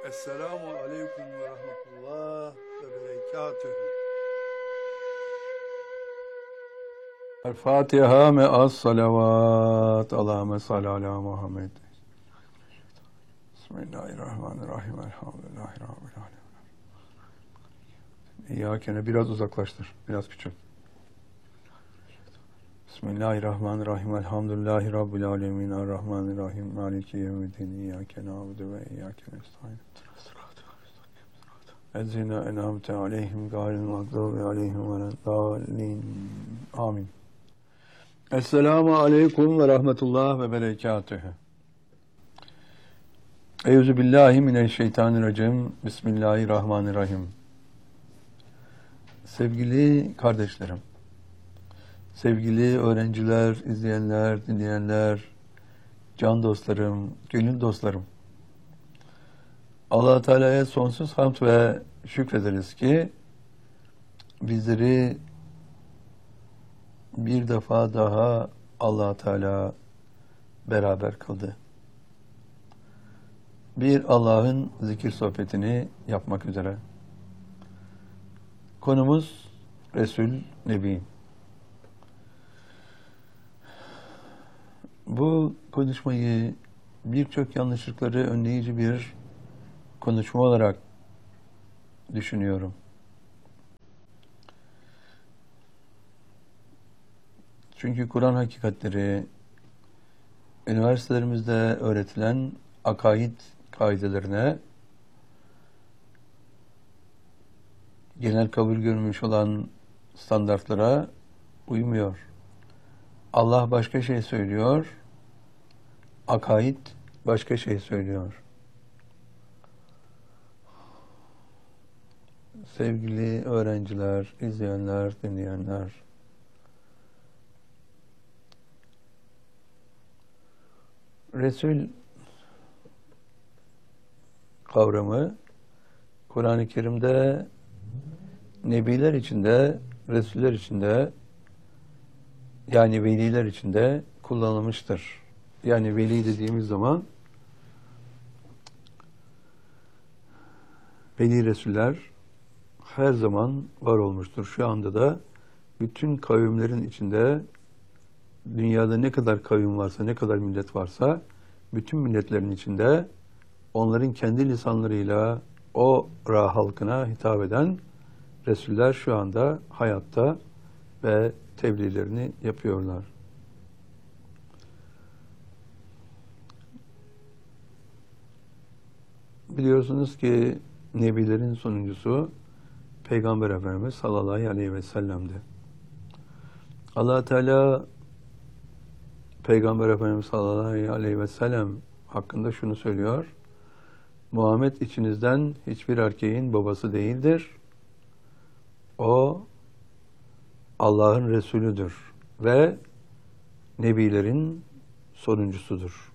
Esselamu aleyküm ve rahmetullah ve berekatühü. El-Fatiha me'as salavat. Allahümme salli ala Muhammed. Bismillahirrahmanirrahim. Elhamdülillahi Rabbil alemin. İyyâkene biraz uzaklaştır. Biraz küçük. Bismillahirrahmanirrahim. Elhamdülillahi Rabbil alemin. Errahmanirrahim. Maliki yevmiddin. İyyâke na'budu ve iyyâke nestaîn. Ezzine en'amte aleyhim gayril mağdubi aleyhim veleddâllin. Amin. Esselamu aleyküm ve rahmetullah ve berekatühü. Eûzü billahi mineşşeytanirracim. Bismillahirrahmanirrahim. Sevgili kardeşlerim, sevgili öğrenciler, izleyenler, dinleyenler, can dostlarım, gönül dostlarım. Allah Teala'ya sonsuz hamd ve şükrederiz ki bizleri bir defa daha Allah Teala beraber kıldı. Bir Allah'ın zikir sohbetini yapmak üzere. Konumuz Resul Nebi. Bu konuşmayı birçok yanlışlıkları önleyici bir konuşma olarak düşünüyorum. Çünkü Kur'an hakikatleri üniversitelerimizde öğretilen akaid kaidelerine, genel kabul görmüş olan standartlara uymuyor. Allah başka şey söylüyor, akaid başka şey söylüyor. Sevgili öğrenciler, izleyenler, dinleyenler, Resul kavramı Kur'an-ı Kerim'de Nebiler içinde, Resuller içinde, yani veliler içinde kullanılmıştır. Yani veli dediğimiz zaman veli Resuller her zaman var olmuştur. Şu anda da bütün kavimlerin içinde, dünyada ne kadar kavim varsa, ne kadar millet varsa, bütün milletlerin içinde onların kendi lisanlarıyla o halkına hitap eden Resuller şu anda hayatta ve tebliğlerini yapıyorlar. Biliyorsunuz ki Nebilerin sonuncusu Peygamber Efendimiz sallallahu aleyhi ve sellem'di. Allah Teala Peygamber Efendimiz sallallahu aleyhi ve sellem hakkında şunu söylüyor: Muhammed içinizden hiçbir erkeğin babası değildir. O Allah'ın Resulüdür ve Nebilerin sonuncusudur.